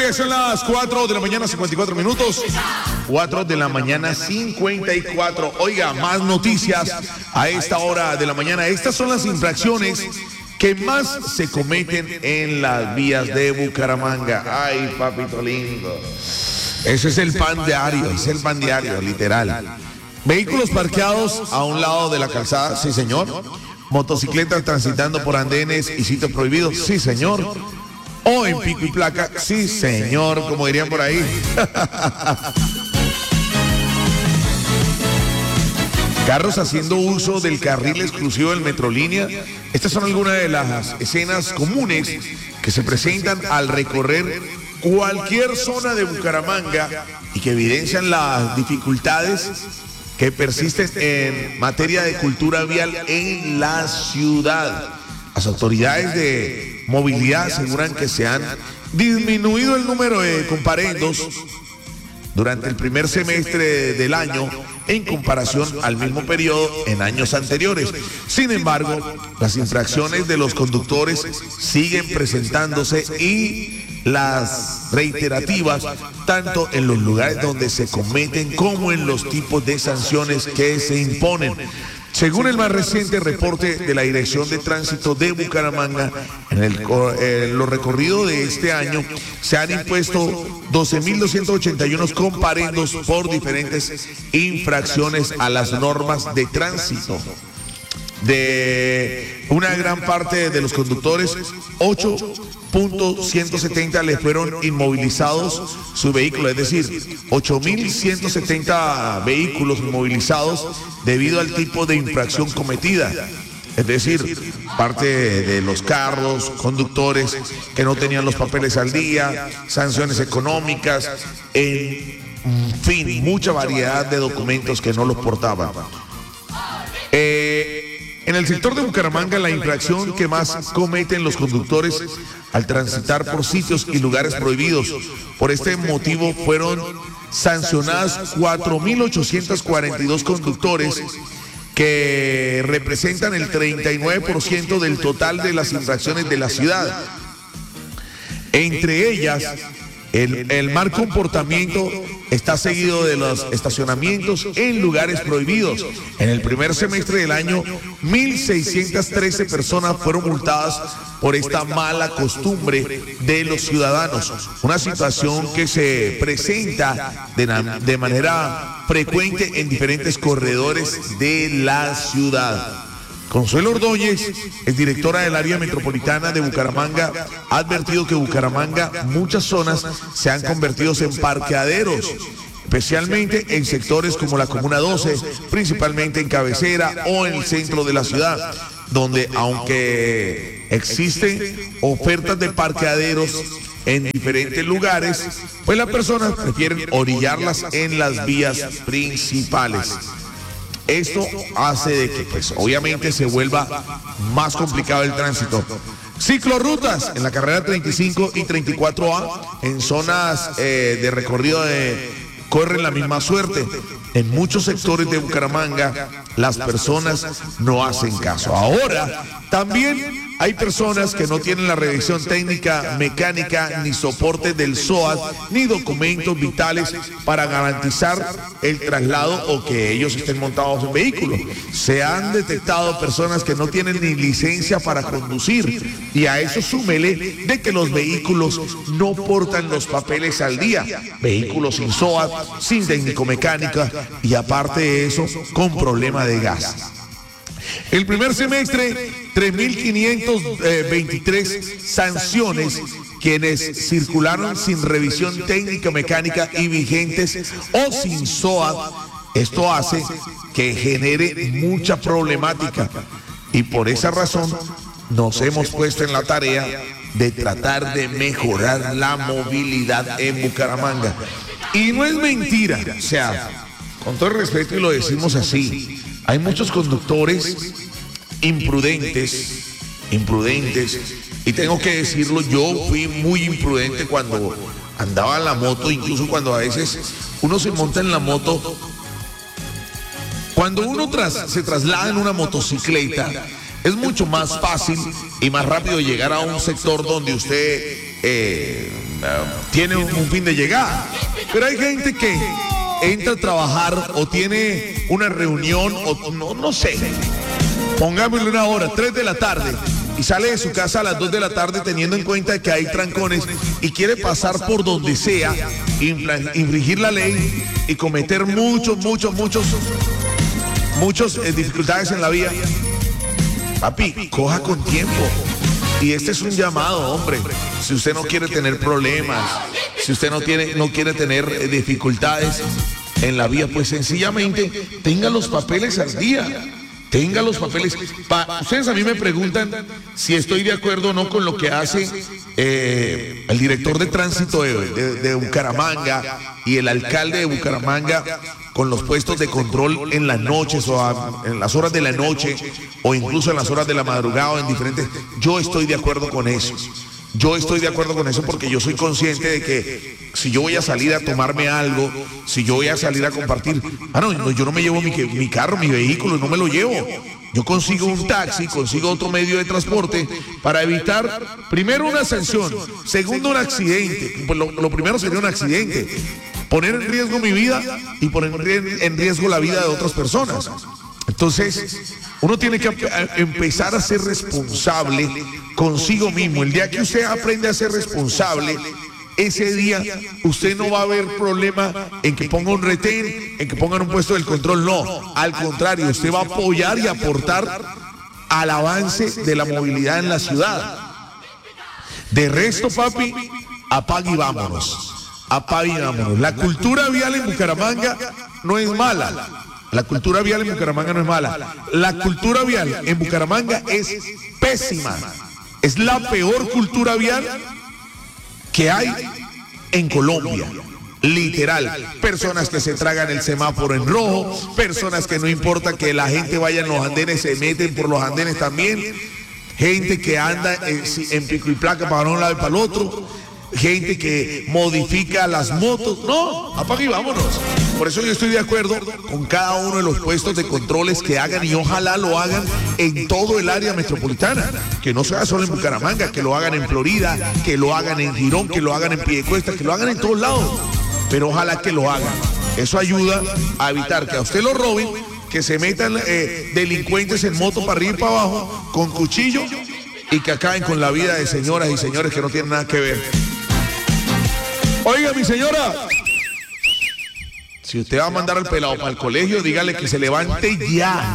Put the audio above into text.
ya son las 4 de la mañana, 54 minutos. 4 de la mañana, 54. Oiga, más noticias a esta hora de la mañana. Estas son las infracciones que más se cometen en las vías de Bucaramanga. Ay, papito lindo. Ese es el pan diario, literal. Vehículos parqueados a un lado de la calzada, sí señor. Motocicletas transitando por andenes y sitios prohibidos, sí señor. O en pico y placa, sí señor, como dirían por ahí. Carros haciendo uso del carril exclusivo del Metrolínea. Estas son algunas de las escenas comunes que se presentan al recorrer cualquier zona de Bucaramanga y que evidencian las dificultades que persisten en materia de cultura vial en la ciudad. Las autoridades de movilidad aseguran que se han disminuido el número de comparendos durante el primer semestre del año en comparación al mismo periodo en años anteriores. Sin embargo, las infracciones de los conductores siguen presentándose y las reiterativas, tanto en los lugares donde se cometen como en los tipos de sanciones que se imponen. Según el más reciente reporte de la Dirección de Tránsito de Bucaramanga, en los recorridos de este año se han impuesto 12.281 comparendos por diferentes infracciones a las normas de tránsito. De una gran parte de los conductores, 8.170 le fueron inmovilizados su vehículo, es decir, 8.170 vehículos inmovilizados debido al tipo de infracción cometida. Es decir, parte de los carros, conductores que no tenían los papeles al día, sanciones económicas, en fin, mucha variedad de documentos que no los portaban. En el sector de Bucaramanga, la infracción que más cometen los conductores al transitar por sitios y lugares prohibidos. Por este motivo fueron sancionadas 4.842 conductores, que representan el 39% del total de las infracciones de la ciudad. Entre ellas, el mal comportamiento está seguido de los estacionamientos en lugares prohibidos. En el primer semestre del año, 1.613 personas fueron multadas por esta mala costumbre de los ciudadanos. Una situación que se presenta de manera frecuente en diferentes corredores de la ciudad. Consuelo Ordóñez, es directora del área metropolitana de Bucaramanga, ha advertido que Bucaramanga, muchas zonas se han convertido en parqueaderos, especialmente en sectores como la Comuna 12, principalmente en cabecera o en el centro de la ciudad, donde aunque existen ofertas de parqueaderos en diferentes lugares, pues las personas prefieren orillarlas en las vías principales. Esto hace de que, pues, obviamente se vuelva más complicado el tránsito. Ciclorrutas en la carrera 35 y 34A, en zonas de recorrido corren la misma suerte. En muchos sectores de Bucaramanga, las personas no hacen caso. Ahora, también hay personas que no tienen la revisión técnica, mecánica, ni soporte del SOAT, ni documentos vitales para garantizar el traslado o que ellos estén montados en vehículos. Se han detectado personas que no tienen ni licencia para conducir, y a eso súmele de que los vehículos no portan los papeles al día. Vehículos sin SOAT, sin técnico mecánica y aparte de eso, con problema de gas. El primer semestre, 3.523 sanciones quienes circularon sin revisión técnica mecánica y vigentes o sin SOAT. Esto hace que genere mucha problemática y por esa razón nos hemos puesto en la tarea de tratar de mejorar la movilidad en Bucaramanga. Y no es mentira, o sea, con todo el respeto y lo decimos así, hay muchos conductores imprudentes, y tengo que decirlo, yo fui muy imprudente cuando andaba en la moto, incluso cuando a veces uno se monta en la moto, cuando uno se traslada en una motocicleta, es mucho más fácil y más rápido llegar a un sector donde usted tiene un fin de llegada. Pero hay gente que entra a trabajar o tiene una reunión o no sé, pongámosle una hora, 3 de la tarde, y sale de su casa a las 2 de la tarde teniendo en cuenta que hay trancones y quiere pasar por donde sea, infringir la ley y cometer muchos dificultades en la vía. Papi, coja con tiempo. Y este es un llamado, hombre. Si usted no quiere tener problemas, si usted no quiere tener dificultades en la vía, pues sencillamente tenga los papeles al día. Tenga los papeles. Ustedes a mí me preguntan si estoy de acuerdo o no con lo que hace el director de tránsito de Bucaramanga y el alcalde de Bucaramanga con los puestos de control en las noches o en las horas de la noche o incluso en las horas de la madrugada o en diferentes. Yo estoy de acuerdo con eso. Yo estoy de acuerdo con eso porque yo soy consciente de que si yo voy a salir a tomarme algo, si yo voy a salir a compartir, yo no me llevo mi carro, mi vehículo, no me lo llevo. Yo consigo un taxi, consigo otro medio de transporte para evitar, primero, una sanción, segundo, un accidente. Pues lo primero sería un accidente, poner en riesgo mi vida y poner en riesgo la vida de otras personas. Entonces, uno tiene que empezar a ser responsable consigo mismo. El día que usted aprende a ser responsable, ese día usted no va a haber problema en que ponga un retén, en que pongan un puesto del control. No, al contrario, usted va a apoyar y aportar al avance de la movilidad en la ciudad. De resto, papi, apague y vámonos. Apague y vámonos. La cultura vial en Bucaramanga no es mala. La cultura vial en Bucaramanga no es mala. La cultura vial en Bucaramanga es pésima. Es la peor cultura vial que hay en Colombia. Literal. Personas que se tragan el semáforo en rojo, personas que no importa que la gente vaya en los andenes, se meten por los andenes también, gente que anda en pico y placa para un lado y para el otro, gente que modifica las motos. No, apaga y vámonos. Por eso yo estoy de acuerdo con cada uno de los puestos de controles que hagan, y ojalá lo hagan en todo el área metropolitana, que no sea solo en Bucaramanga, que lo hagan en Florida, que lo hagan en Girón, que lo hagan en Piedecuesta, que lo hagan en todos lados, pero ojalá que lo hagan. Eso ayuda a evitar que a usted lo roben, que se metan delincuentes en moto para arriba y para abajo con cuchillo y que acaben con la vida de señoras y señores que no tienen nada que ver. Oiga, mi señora, si usted va a mandar al pelado para el colegio, dígale que se levante ya.